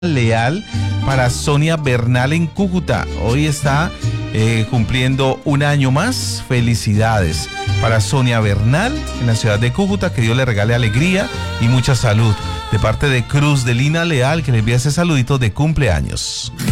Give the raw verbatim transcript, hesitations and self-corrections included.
Leal para Sonia Bernal en Cúcuta. Hoy está eh, cumpliendo un año más. Felicidades para Sonia Bernal en la ciudad de Cúcuta. Que Dios le regale alegría y mucha salud. De parte de Cruz de Lina Leal, que le envía ese saludito de cumpleaños.